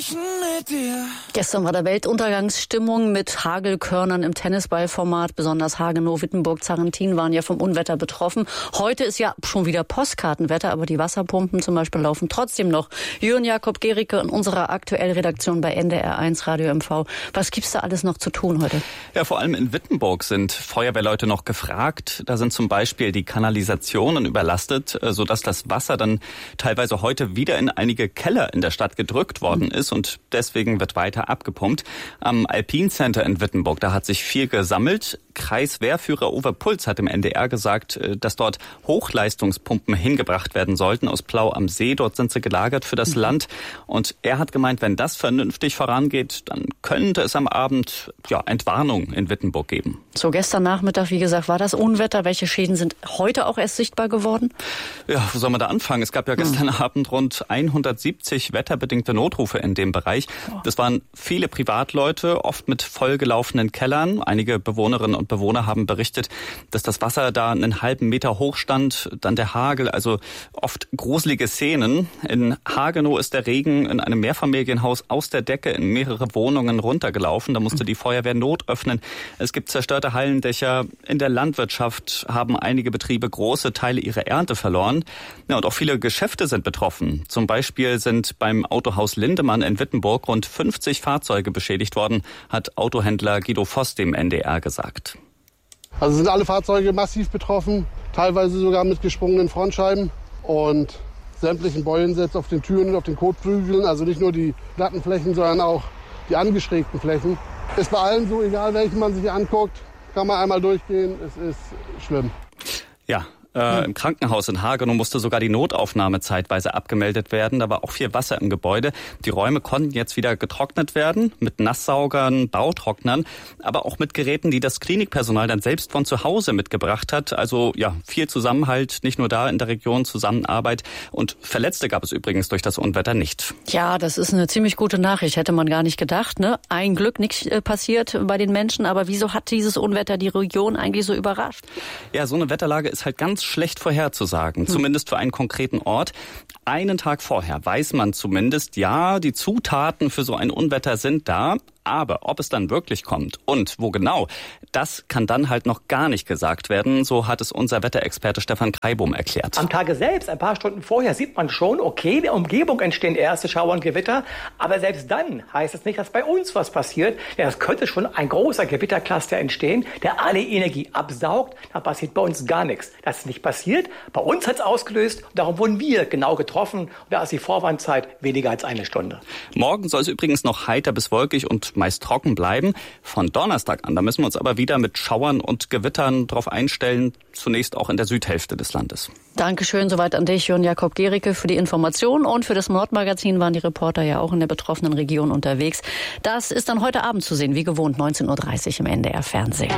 sprechen mit dir. Gestern war der Weltuntergangsstimmung mit Hagelkörnern im Tennisballformat. Besonders Hagenow, Wittenburg, Zarrentin waren ja vom Unwetter betroffen. Heute ist ja schon wieder Postkartenwetter, aber die Wasserpumpen zum Beispiel laufen trotzdem noch. Jürgen Jakob Gericke in unserer aktuellen Redaktion bei NDR1 Radio MV. Was gibt's da alles noch zu tun heute? Ja, vor allem in Wittenburg sind Feuerwehrleute noch gefragt. Da sind zum Beispiel die Kanalisationen überlastet, sodass das Wasser dann teilweise heute wieder in einige Keller in der Stadt gedrückt worden ist und deswegen wird weiter abgepumpt. Am Alpine Center in Wittenburg, da hat sich viel gesammelt. Kreiswehrführer Uwe Puls hat im NDR gesagt, dass dort Hochleistungspumpen hingebracht werden sollten aus Plau am See. Dort sind sie gelagert für das Land. Und er hat gemeint, wenn das vernünftig vorangeht, dann könnte es am Abend Entwarnung in Wittenburg geben. So, gestern Nachmittag, wie gesagt, war das Unwetter. Welche Schäden sind heute auch erst sichtbar geworden? Ja, wo soll man da anfangen? Es gab ja gestern Abend rund 170 wetterbedingte Notrufe in dem Bereich. Das waren viele Privatleute, oft mit vollgelaufenen Kellern. Einige Bewohnerinnen und Bewohner haben berichtet, dass das Wasser da einen halben Meter hoch stand, dann der Hagel, also oft gruselige Szenen. In Hagenow ist der Regen in einem Mehrfamilienhaus aus der Decke in mehrere Wohnungen runtergelaufen. Da musste die Feuerwehr Not öffnen. Es gibt zerstörte Hallendächer. In der Landwirtschaft haben einige Betriebe große Teile ihrer Ernte verloren. Ja, und auch viele Geschäfte sind betroffen. Zum Beispiel sind beim Autohaus Lindemann in Wittenburg rund 50 Fahrzeuge beschädigt worden, hat Autohändler Guido Voss dem NDR gesagt. Also sind alle Fahrzeuge massiv betroffen, teilweise sogar mit gesprungenen Frontscheiben und sämtlichen Beulensets auf den Türen und auf den Kotflügeln. Also nicht nur die glatten Flächen, sondern auch die angeschrägten Flächen. Ist bei allen so, egal welchen man sich anguckt, kann man einmal durchgehen, es ist schlimm. Ja. Im Krankenhaus in Hagenow musste sogar die Notaufnahme zeitweise abgemeldet werden. Da war auch viel Wasser im Gebäude. Die Räume konnten jetzt wieder getrocknet werden mit Nasssaugern, Bautrocknern, aber auch mit Geräten, die das Klinikpersonal dann selbst von zu Hause mitgebracht hat. Also ja, viel Zusammenhalt, nicht nur da in der Region, Zusammenarbeit. Und Verletzte gab es übrigens durch das Unwetter nicht. Ja, das ist eine ziemlich gute Nachricht. Hätte man gar nicht gedacht, ne? Ein Glück, nichts passiert bei den Menschen. Aber wieso hat dieses Unwetter die Region eigentlich so überrascht? Ja, so eine Wetterlage ist halt ganz schlecht vorherzusagen, zumindest für einen konkreten Ort. Einen Tag vorher weiß man zumindest, ja, die Zutaten für so ein Unwetter sind da. Aber ob es dann wirklich kommt und wo genau, das kann dann halt noch gar nicht gesagt werden. So hat es unser Wetterexperte Stefan Kreibohm erklärt. Am Tage selbst, ein paar Stunden vorher, sieht man schon, okay, in der Umgebung entstehen erste Schauer und Gewitter. Aber selbst dann heißt es nicht, dass bei uns was passiert. Denn es könnte schon ein großer Gewittercluster entstehen, der alle Energie absaugt. Da passiert bei uns gar nichts. Das ist nicht passiert. Bei uns hat es ausgelöst. Und darum wurden wir genau getroffen. Und da ist die Vorwarnzeit weniger als eine Stunde. Morgen soll es übrigens noch heiter bis wolkig und meist trocken bleiben. Von Donnerstag an, da müssen wir uns aber wieder mit Schauern und Gewittern drauf einstellen, zunächst auch in der Südhälfte des Landes. Dankeschön, soweit an dich, Jürgen Jakob Gericke, für die Information. Und für das Nordmagazin waren die Reporter ja auch in der betroffenen Region unterwegs. Das ist dann heute Abend zu sehen, wie gewohnt, 19:30 Uhr im NDR Fernsehen.